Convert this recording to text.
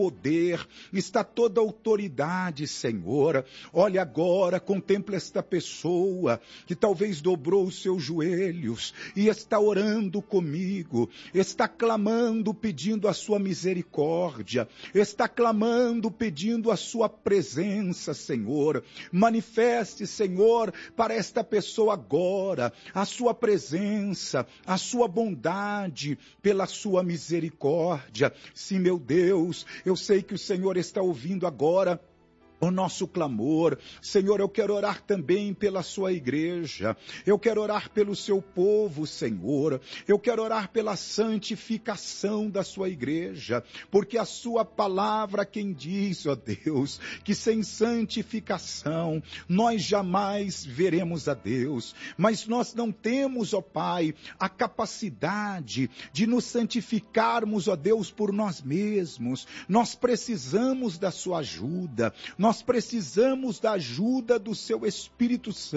poder, está toda autoridade, Senhor. Olha agora, contempla esta pessoa que talvez dobrou os seus joelhos e está orando comigo, está clamando, pedindo a sua misericórdia, está clamando, pedindo a sua presença, Senhor. Manifeste, Senhor, para esta pessoa agora a sua presença, a sua bondade, pela sua misericórdia. Sim, meu Deus, eu sei que o Senhor está ouvindo agora o nosso clamor. Senhor, eu quero orar também pela sua igreja, eu quero orar pelo seu povo, Senhor, eu quero orar pela santificação da sua igreja, porque a sua palavra quem diz, ó Deus, que sem santificação nós jamais veremos a Deus, mas nós não temos, ó Pai, a capacidade de nos santificarmos, ó Deus, por nós mesmos. Nós precisamos da sua ajuda, nós precisamos da ajuda do seu Espírito Santo.